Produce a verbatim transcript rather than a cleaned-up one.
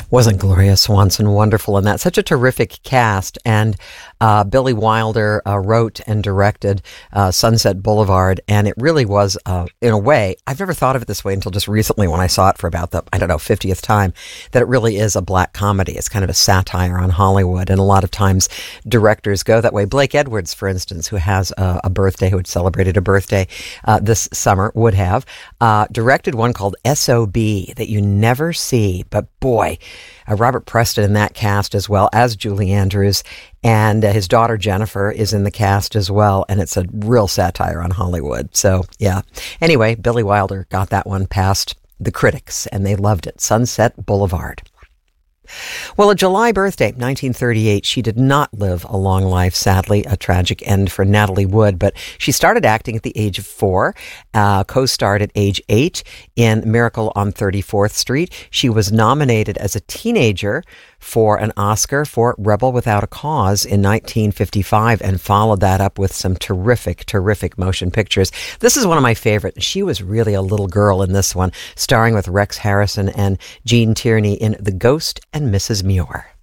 Wasn't Gloria Swanson wonderful in that? Such a terrific cast. And uh, Billy Wilder uh, wrote and directed uh, Sunset Boulevard. And it really was, uh, in a way, I've never thought of it this way until just recently when I saw it for about the, I don't know, fiftieth time, that it really is a black comedy. It's kind of a satire on Hollywood. And a lot of times directors go that way. Blake Edwards, for instance, who has a, a birthday, who had celebrated a birthday uh, this summer, would have, uh, directed one called S O B that you never see. But boy, Uh, Robert Preston in that cast as well as Julie Andrews, and uh, his daughter Jennifer is in the cast as well, and it's a real satire on Hollywood. So, yeah. Anyway, Billy Wilder got that one past the critics, and they loved it. Sunset Boulevard. Well, a July birthday, nineteen thirty-eight. She did not live a long life, sadly, a tragic end for Natalie Wood, but she started acting at the age of four, uh, co-starred at age eight in Miracle on thirty-fourth Street. She was nominated as a teenager for an Oscar for Rebel Without a Cause in nineteen fifty-five and followed that up with some terrific, terrific motion pictures. This is one of my favorite. She was really a little girl in this one, starring with Rex Harrison and Gene Tierney in The Ghost and Missus Muir.